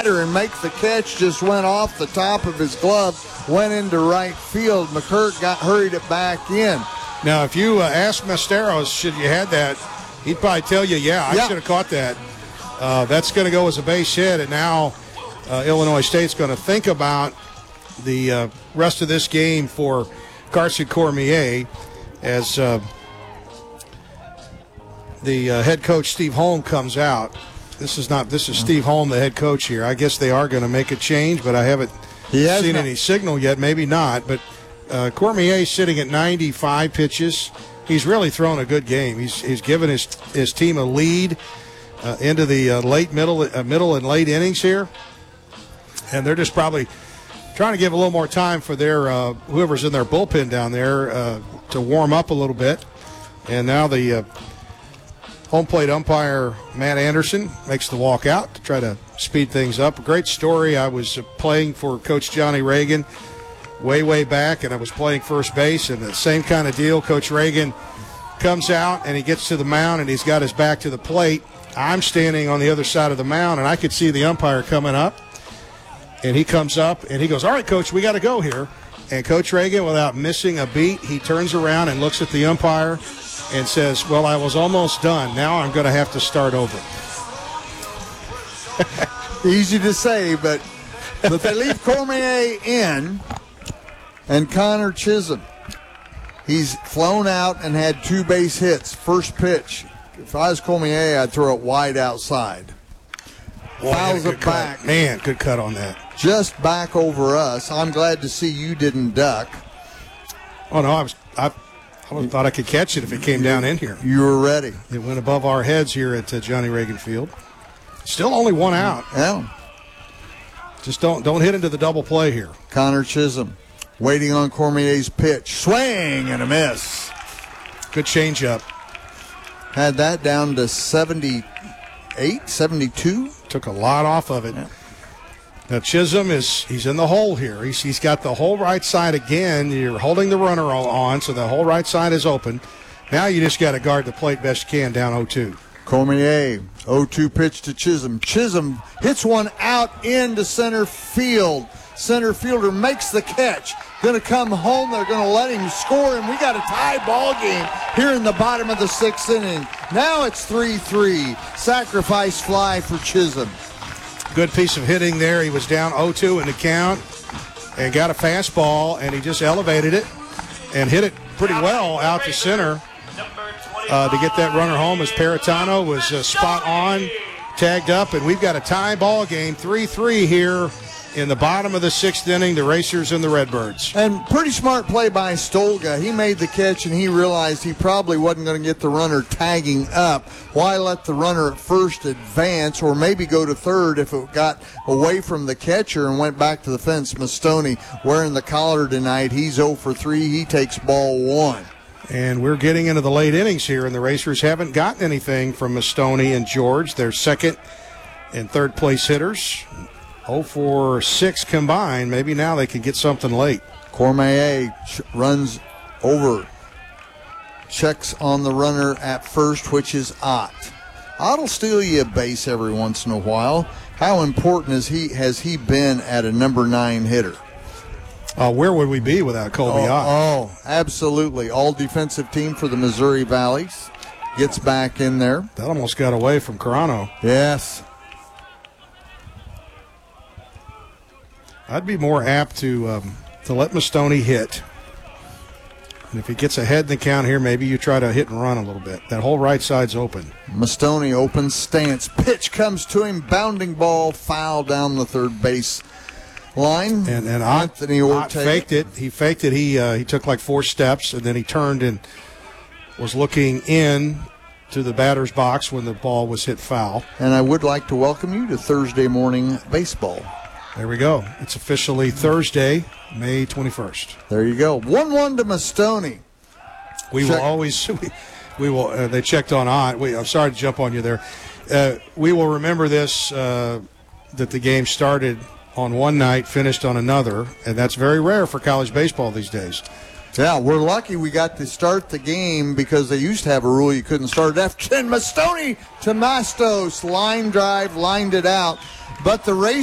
batter and make the catch. Just went off the top of his glove, went into right field. McCurt hurried it back in. Now, if you ask Masteros, should you had that, he'd probably tell you, I should have caught that. That's going to go as a base hit, and now Illinois State's going to think about the rest of this game for Carson Cormier as the head coach Steve Holm comes out. This is Steve Holm, the head coach here. I guess they are going to make a change, but I haven't seen any signal yet. Maybe not, but Cormier sitting at 95 pitches. He's really thrown a good game. He's given his team a lead into the middle and late innings here, and they're just probably trying to give a little more time for their whoever's in their bullpen down there to warm up a little bit. And now the home plate umpire, Matt Anderson, makes the walk out to try to speed things up. A great story. I was playing for Coach Johnny Reagan way back, and I was playing first base, and the same kind of deal. Coach Reagan comes out, and he gets to the mound, and he's got his back to the plate. I'm standing on the other side of the mound, and I could see the umpire coming up. And he comes up, and he goes, "All right, Coach, we got to go here." And Coach Reagan, without missing a beat, he turns around and looks at the umpire and says, "Well, I was almost done. Now I'm going to have to start over." Easy to say, but they leave Cormier in, and Connor Chisholm. He's flown out and had 2 base hits. First pitch. If I was Cormier, I'd throw it wide outside. Fouls it back. Man, good cut on that. Just back over us. I'm glad to see you didn't duck. Oh, no, I thought I could catch it if it came down in here. You were ready. It went above our heads here at Johnny Reagan Field. Still only 1 out. Yeah. Just don't hit into the double play here. Connor Chisholm waiting on Cormier's pitch. Swing and a miss. Good changeup. Had that down to 78, 72. Took a lot off of it. Yeah. Now Chisholm he's in the hole here. He's got the whole right side again. You're holding the runner on, so the whole right side is open. Now you just got to guard the plate best you can down 0-2. Cormier, 0-2 pitch to Chisholm. Chisholm hits one out into center field. Center fielder makes the catch. Going to come home. They're going to let him score, and we got a tie ball game here in the bottom of the 6th inning. Now it's 3-3. Sacrifice fly for Chisholm. Good piece of hitting there. He was down 0-2 in the count and got a fastball, and he just elevated it and hit it pretty well out to center to get that runner home as Paratano was spot on, tagged up, and we've got a tie ball game, 3-3 here in the bottom of the 6th inning, the Racers and the Redbirds. And pretty smart play by Stolga. He made the catch, and he realized he probably wasn't going to get the runner tagging up. Why let the runner at first advance or maybe go to third if it got away from the catcher and went back to the fence? Mastoni wearing the collar tonight. He's 0 for 3. He takes ball 1. And we're getting into the late innings here, and the Racers haven't gotten anything from Mastoni and George. They're second and third place hitters. 0 for 6 combined. Maybe now they can get something late. Cormier runs over. Checks on the runner at first, which is Ott. Ott will steal you a base every once in a while. How important has he been at a number 9 hitter? Where would we be without Colby Ott? Oh, absolutely. All defensive team for the Missouri Valleys. Gets back in there. That almost got away from Carano. Yes. I'd be more apt to let Mastoni hit. And if he gets ahead in the count here, maybe you try to hit and run a little bit. That whole right side's open. Mastoni open stance. Pitch comes to him. Bounding ball. Foul down the third base line. And Anthony Ott faked it. He faked it. He took like 4 steps, and then he turned and was looking in to the batter's box when the ball was hit foul. And I would like to welcome you to Thursday morning baseball. There we go. It's officially Thursday, May 21st. There you go. 1-1 to Mastoni. We will. They checked on Ott. I'm sorry to jump on you there. We will remember this, that the game started on one night, finished on another, and that's very rare for college baseball these days. Yeah, we're lucky we got to start the game because they used to have a rule you couldn't start it after 10. Mastoni to Mastos. Line drive, lined it out. But the race